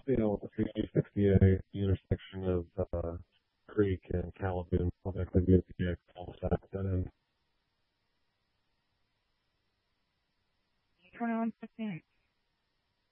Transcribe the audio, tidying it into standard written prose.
with the 360A, the intersection of Creek and Calhoun, I'll actually be at the cul-de-sac dead end. 2115.